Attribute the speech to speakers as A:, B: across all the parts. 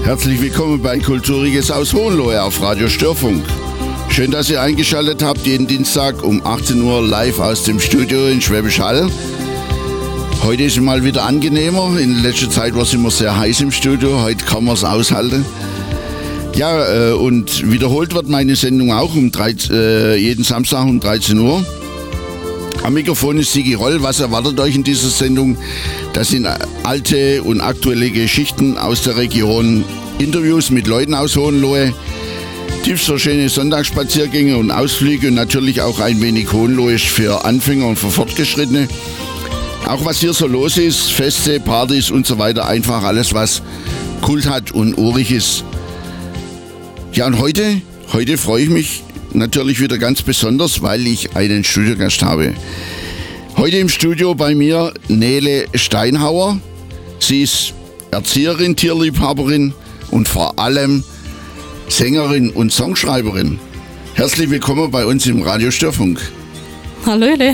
A: Herzlich willkommen bei Kulturiges aus Hohenlohe auf Radio Störfunk. Schön, dass ihr eingeschaltet habt, jeden Dienstag um 18 Uhr live aus dem Studio in Schwäbisch Hall. Heute ist es mal wieder angenehmer. In letzter Zeit war es immer sehr heiß im Studio, heute kann man es aushalten. Ja, und wiederholt wird meine Sendung auch jeden Samstag um 13 Uhr. Am Mikrofon ist Sigi Roll. Was erwartet euch in dieser Sendung? Das sind alte und aktuelle Geschichten aus der Region, Interviews mit Leuten aus Hohenlohe, Tipps für schöne Sonntagsspaziergänge und Ausflüge und natürlich auch ein wenig Hohenlohisch für Anfänger und für Fortgeschrittene. Auch was hier so los ist, Feste, Partys und so weiter, einfach alles, was Kult hat und urig ist. Ja, und heute freue ich mich natürlich wieder ganz besonders, weil ich einen Studiogast habe. Heute im Studio bei mir Nele Steinhauer. Sie ist Erzieherin, Tierliebhaberin und vor allem Sängerin und Songschreiberin. Herzlich willkommen bei uns im Radio Störfunk.
B: Hallöle.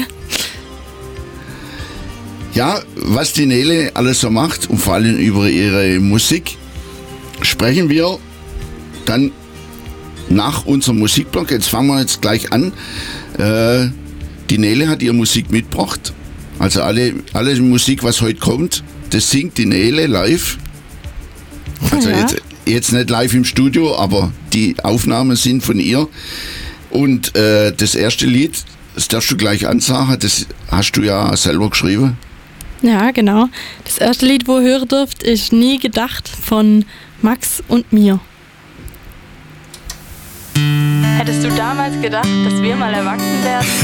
A: Ja, was die Nele alles so macht und vor allem über ihre Musik, sprechen wir dann nach unserem Musikblock. Jetzt fangen wir jetzt gleich an. Die Nele hat ihre Musik mitgebracht. Also alle Musik, was heute kommt, das singt die Nele live. Also
B: ja.
A: jetzt nicht live im Studio, aber die Aufnahmen sind von ihr. Und das erste Lied, das darfst du gleich ansagen, das hast du ja selber geschrieben.
B: Ja, genau. Das erste Lied, wo ihr hören dürft, ist Nie gedacht von Max und mir.
C: Hättest du damals gedacht, dass wir mal erwachsen werden?